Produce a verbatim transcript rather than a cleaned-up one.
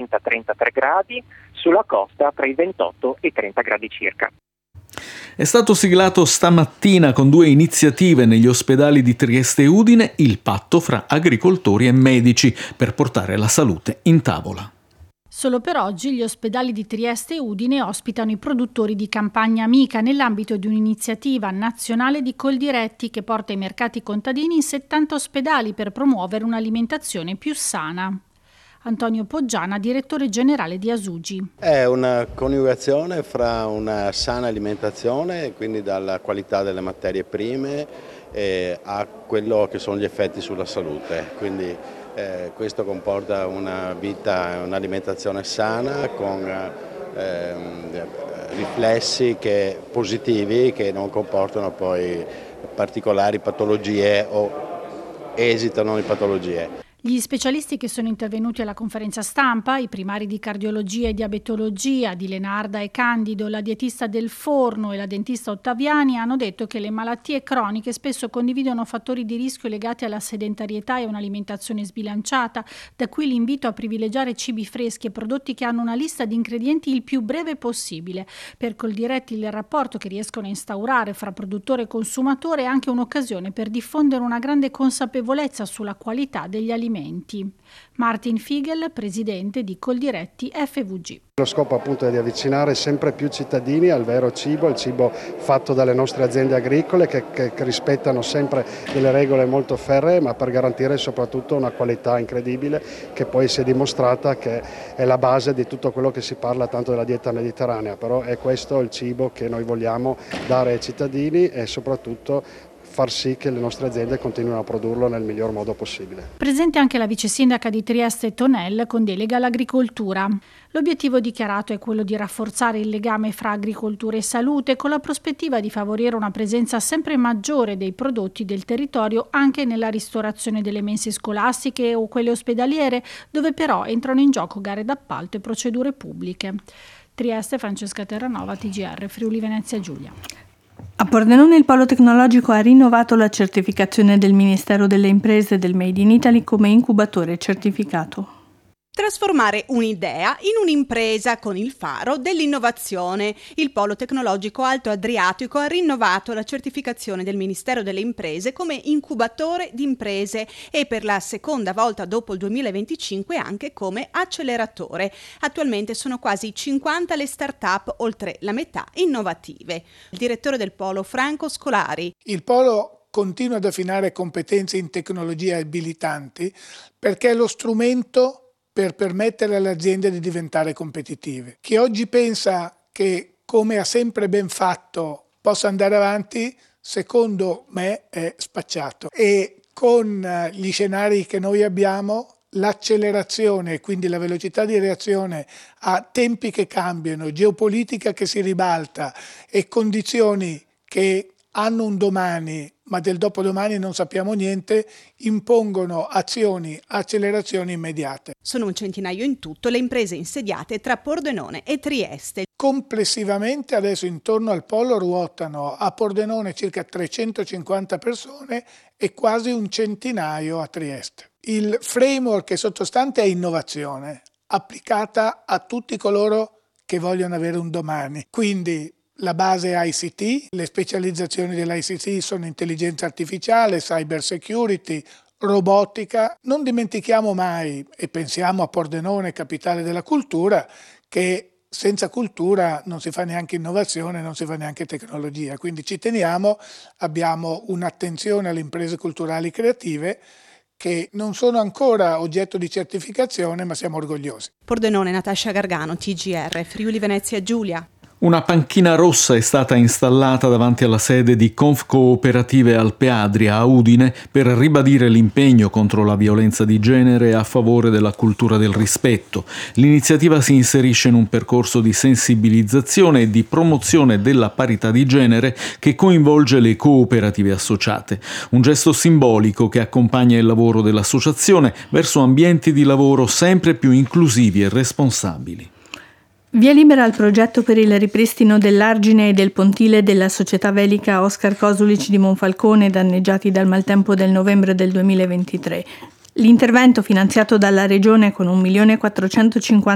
trenta trentatré gradi, sulla costa tra i ventotto e i trenta gradi circa. È stato siglato stamattina con due iniziative negli ospedali di Trieste e Udine il patto fra agricoltori e medici per portare la salute in tavola. Solo per oggi gli ospedali di Trieste e Udine ospitano i produttori di Campagna Amica nell'ambito di un'iniziativa nazionale di Coldiretti che porta i mercati contadini in settanta ospedali per promuovere un'alimentazione più sana. Antonio Poggiana, direttore generale di Asugi. È una coniugazione fra una sana alimentazione, quindi dalla qualità delle materie prime eh, a quello che sono gli effetti sulla salute. Quindi eh, questo comporta una vita, un'alimentazione sana con eh, riflessi che, positivi che non comportano poi particolari patologie o esitano in patologie. Gli specialisti che sono intervenuti alla conferenza stampa, i primari di cardiologia e diabetologia di Lenarda e Candido, la dietista del Forno e la dentista Ottaviani hanno detto che le malattie croniche spesso condividono fattori di rischio legati alla sedentarietà e un'alimentazione sbilanciata, da cui l'invito a privilegiare cibi freschi e prodotti che hanno una lista di ingredienti il più breve possibile. Per Coldiretti il rapporto che riescono a instaurare fra produttore e consumatore è anche un'occasione per diffondere una grande consapevolezza sulla qualità degli alimenti. Martin Figel, presidente di Coldiretti F V G. Lo scopo appunto è di avvicinare sempre più cittadini al vero cibo, il cibo fatto dalle nostre aziende agricole che, che, che rispettano sempre delle regole molto ferree, ma per garantire soprattutto una qualità incredibile che poi si è dimostrata che è la base di tutto quello che si parla tanto della dieta mediterranea, però è questo il cibo che noi vogliamo dare ai cittadini e soprattutto far sì che le nostre aziende continuino a produrlo nel miglior modo possibile. Presente anche la vice sindaca di Trieste Tonel con delega all'agricoltura. L'obiettivo dichiarato è quello di rafforzare il legame fra agricoltura e salute con la prospettiva di favorire una presenza sempre maggiore dei prodotti del territorio anche nella ristorazione delle mense scolastiche o quelle ospedaliere, dove però entrano in gioco gare d'appalto e procedure pubbliche. Trieste, Francesca Terranova, T G R, Friuli Venezia Giulia. A Pordenone il Polo Tecnologico ha rinnovato la certificazione del Ministero delle Imprese del Made in Italy come incubatore certificato. Trasformare un'idea in un'impresa con il faro dell'innovazione. Il Polo Tecnologico Alto Adriatico ha rinnovato la certificazione del Ministero delle Imprese come incubatore di imprese e per la seconda volta dopo il duemilaventicinque anche come acceleratore. Attualmente sono quasi cinquanta le start-up, oltre la metà innovative. Il direttore del Polo, Franco Scolari. Il Polo continua ad affinare competenze in tecnologie abilitanti perché è lo strumento per permettere alle aziende di diventare competitive. Chi oggi pensa che, come ha sempre ben fatto, possa andare avanti, secondo me è spacciato. E con gli scenari che noi abbiamo, l'accelerazione, quindi la velocità di reazione a tempi che cambiano, geopolitica che si ribalta e condizioni che hanno un domani ma del dopodomani non sappiamo niente, impongono azioni, accelerazioni immediate. Sono un centinaio in tutto le imprese insediate tra Pordenone e Trieste. Complessivamente adesso intorno al polo ruotano a Pordenone circa trecentocinquanta persone e quasi un centinaio a Trieste. Il framework sottostante è innovazione, applicata a tutti coloro che vogliono avere un domani. Quindi la base I C T, le specializzazioni dell'I C T sono intelligenza artificiale, cyber security, robotica. Non dimentichiamo mai, e pensiamo a Pordenone, capitale della cultura, che senza cultura non si fa neanche innovazione, non si fa neanche tecnologia. Quindi ci teniamo, abbiamo un'attenzione alle imprese culturali creative che non sono ancora oggetto di certificazione, ma siamo orgogliosi. Pordenone, Natascia Gargano, T G R, Friuli Venezia Giulia. Una panchina rossa è stata installata davanti alla sede di Confcooperative Alpe Adria a Udine per ribadire l'impegno contro la violenza di genere e a favore della cultura del rispetto. L'iniziativa si inserisce in un percorso di sensibilizzazione e di promozione della parità di genere che coinvolge le cooperative associate. Un gesto simbolico che accompagna il lavoro dell'associazione verso ambienti di lavoro sempre più inclusivi e responsabili. Via libera al progetto per il ripristino dell'argine e del pontile della società velica Oscar Kosulic di Monfalcone danneggiati dal maltempo del novembre del duemilaventitré. L'intervento finanziato dalla Regione con un milione quattrocentocinquanta